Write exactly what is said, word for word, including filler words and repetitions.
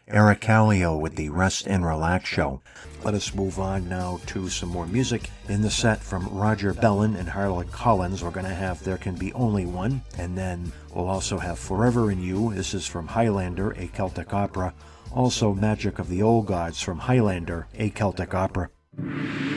Eric Callio with the Rest and Relax Show. Let us move on now to some more music. In the set from Roger Bellin and Harlan Collins, we're going to have There Can Be Only One, and then we'll also have Forever in You. This is from Highlander, a Celtic opera. Also Magic of the Old Gods from Highlander, a Celtic opera.